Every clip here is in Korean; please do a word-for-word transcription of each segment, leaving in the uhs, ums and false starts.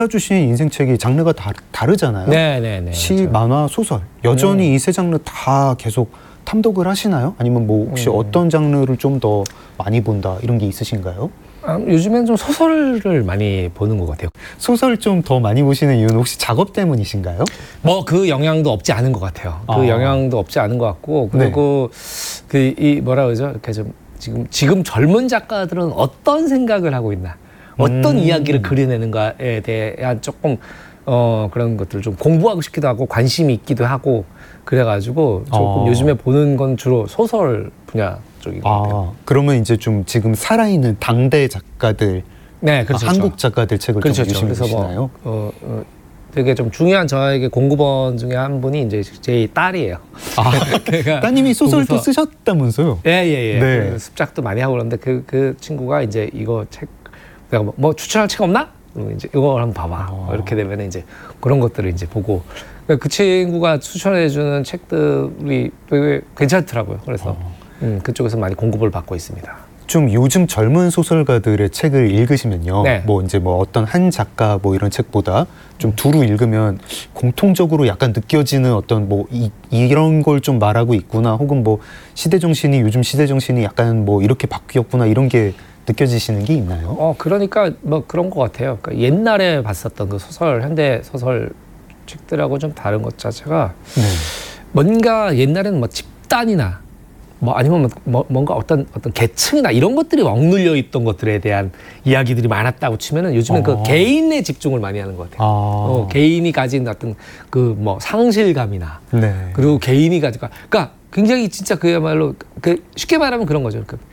주신 인생책이 장르가 다, 다르잖아요. 네네네. 시, 그렇죠. 만화, 소설. 여전히 음. 이 세 장르 다 계속 탐독을 하시나요? 아니면 뭐 혹시 음. 어떤 장르를 좀 더 많이 본다 이런 게 있으신가요? 아, 요즘엔 좀 소설을 많이 보는 것 같아요. 소설 좀 더 많이 보시는 이유는 혹시 작업 때문이신가요? 뭐 그 영향도 없지 않은 것 같아요. 그 아. 영향도 없지 않은 것 같고 그리고 그 이 뭐라 그러죠? 이렇게 좀 지금 지금 젊은 작가들은 어떤 생각을 하고 있나, 어떤 음. 이야기를 그려내는가에 대한 조금 어 그런 것들을 좀 공부하고 싶기도 하고 관심이 있기도 하고 그래가지고 조금 아. 요즘에 보는 건 주로 소설 분야 쪽인 것 같아요. 아, 그러면 이제 좀 지금 살아있는 당대 작가들, 네, 그렇죠. 아, 한국 작가들 책을 그렇죠. 좀 유심히 그래서 보시나요? 뭐 어, 어, 되게 좀 중요한 저에게 공급원 중에 한 분이 이제 제 딸이에요. 아, 걔가 따님이 소설도 보고서- 쓰셨다면서요? 예예예. 네. 그 습작도 많이 하고 그러는데 그 그 친구가 이제 이거 책 내가 뭐, 뭐 추천할 책 없나? 그러면 이제 이거 한번 봐봐. 아. 뭐 이렇게 되면 이제 그런 것들을 이제 보고 그 친구가 추천해주는 책들이 되게 괜찮더라고요. 그래서 어. 음, 그쪽에서 많이 공급을 받고 있습니다. 좀 요즘 젊은 소설가들의 책을 읽으시면요. 네. 뭐 이제 뭐 어떤 한 작가 뭐 이런 책보다 좀 두루 읽으면 공통적으로 약간 느껴지는 어떤 뭐 이, 이런 걸 좀 말하고 있구나, 혹은 뭐 시대 정신이 요즘 시대 정신이 약간 뭐 이렇게 바뀌었구나, 이런 게 느껴지시는 게 있나요? 어 그러니까 뭐 그런 것 같아요. 그러니까 옛날에 봤었던 그 소설 현대 소설 책들하고 좀 다른 것 자체가 네. 뭔가 옛날에는 뭐 집단이나 뭐 아니면 뭐 뭔가 어떤 어떤 계층이나 이런 것들이 억눌려 있던 것들에 대한 이야기들이 많았다고 치면은 요즘엔 아. 그 개인에 집중을 많이 하는 것 같아요. 아. 어, 개인이 가진 어떤 그 뭐 상실감이나 네. 그리고 개인이 가지고 그러니까 굉장히 진짜 그야말로 그 쉽게 말하면 그런 거죠. 그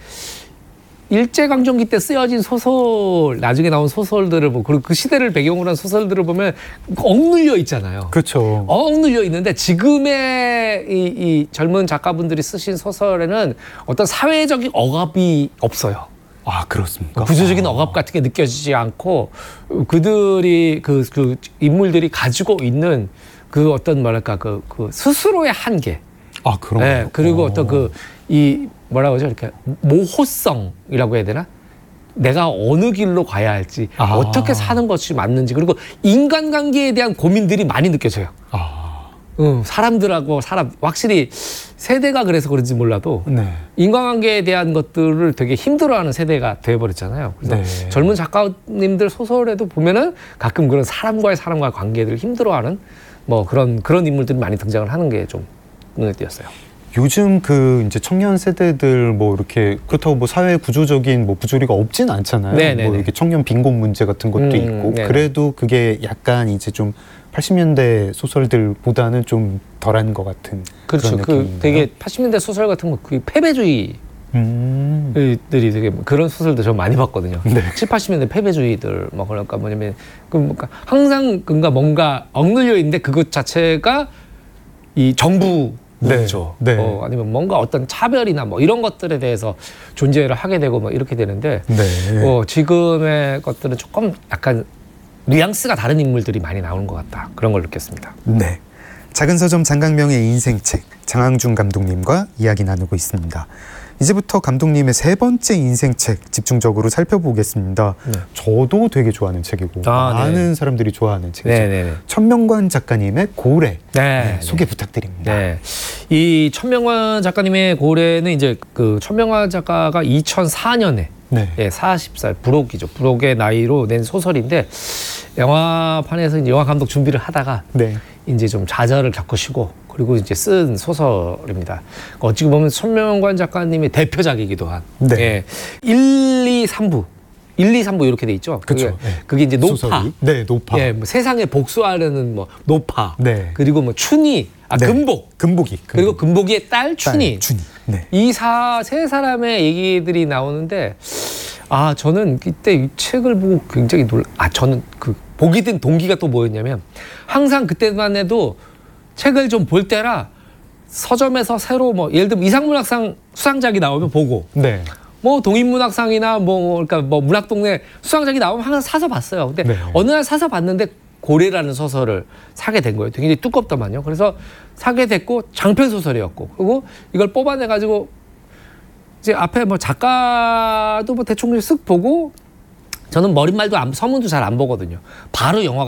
일제강점기 때 쓰여진 소설, 나중에 나온 소설들을 보고 그리고 그 시대를 배경으로 한 소설들을 보면 억눌려 있잖아요. 그렇죠. 억눌려 있는데 지금의 이, 이 젊은 작가분들이 쓰신 소설에는 어떤 사회적인 억압이 없어요. 아, 그렇습니까? 구조적인 아. 억압 같은 게 느껴지지 않고 그들이 그, 그 인물들이 가지고 있는 그 어떤 뭐랄까 그, 그 스스로의 한계, 아, 그런가요? 네, 그리고 어. 어떤 그 이 뭐라고 하죠, 이렇게 모호성이라고 해야 되나? 내가 어느 길로 가야 할지, 아. 어떻게 사는 것이 맞는지, 그리고 인간관계에 대한 고민들이 많이 느껴져요. 아. 응, 사람들하고 사람 확실히 세대가 그래서 그런지 몰라도 네. 인간관계에 대한 것들을 되게 힘들어하는 세대가 되어버렸잖아요. 그래서 네. 젊은 작가님들 소설에도 보면은 가끔 그런 사람과의 사람과의 관계들을 힘들어하는 뭐 그런 그런 인물들이 많이 등장을 하는 게 좀 눈에 띄었어요. 요즘 그 이제 청년 세대들 뭐 이렇게 그렇다고 뭐 사회 구조적인 뭐 부조리가 없진 않잖아요. 네네네. 뭐 이렇게 청년 빈곤 문제 같은 것도 음, 있고 네네. 그래도 그게 약간 이제 좀 팔십 년대 소설들보다는 좀 덜한 것 같은 그렇죠. 그런 그 느낌인가요? 되게 팔십 년대 소설 같은 거 그 패배주의 음. 들이 되게 그런 소설도 저 많이 봤거든요. 네. 칠, 팔십 년대 패배주의들 뭐 그러니까 뭐냐면 그 뭔가 항상 뭔가 뭔가 억눌려 있는데 그것 자체가 이 정부 문제죠. 네, 네. 어, 아니면 뭔가 어떤 차별이나 뭐 이런 것들에 대해서 존재를 하게 되고 뭐 이렇게 되는데 네. 어, 지금의 것들은 조금 약간 뉘앙스가 다른 인물들이 많이 나오는 것 같다. 그런 걸 느꼈습니다. 네. 작은 서점 장강명의 인생책, 장항준 감독님과 이야기 나누고 있습니다. 이제부터 감독님의 세 번째 인생책 집중적으로 살펴보겠습니다. 네. 저도 되게 좋아하는 책이고 아, 많은 네. 사람들이 좋아하는 책이죠. 네네네. 천명관 작가님의 고래. 네. 네, 소개 부탁드립니다. 네. 이 천명환 작가님의 고래는 이제 그 천명환 작가가 이천사 년에 네. 예, 마흔 살 부록이죠. 부록의 나이로 낸 소설인데 영화판에서 이제 영화 감독 준비를 하다가 네. 이제 좀 좌절을 겪으시고 그리고 이제 쓴 소설입니다. 어찌 보면 천명관 작가님의 대표작이기도 한. 네. 예. 일, 이, 삼 부. 일, 이, 삼 부 이렇게 돼 있죠. 그렇죠. 그게, 네. 그게 이제 노파. 소설이? 네, 노파. 예, 뭐 세상에 복수하려는 뭐 노파. 네. 그리고 뭐 춘희, 아 네. 금복. 금복이. 그리고 금복이의 딸 춘희. 딸, 춘희. 네. 이 사, 세 사람의 얘기들이 나오는데, 아, 저는 그때 이 책을 보고 굉장히 놀라, 아, 저는 그, 보게 된 동기가 또 뭐였냐면, 항상 그때만 해도 책을 좀 볼 때라 서점에서 새로 뭐, 예를 들면 이상문학상 수상작이 나오면 보고, 네. 뭐 동인문학상이나 뭐, 그러니까 뭐 문학동네 수상작이 나오면 항상 사서 봤어요. 근데 네. 어느 날 사서 봤는데 고래라는 소설을 사게 된 거예요. 굉장히 두껍더만요. 그래서 사게 됐고 장편 소설이었고, 그리고 이걸 뽑아내 가지고 이제 앞에 뭐 작가도 뭐 대충 쓱 보고 저는 머릿말도 안, 서문도 잘 안 보거든요. 바로 영화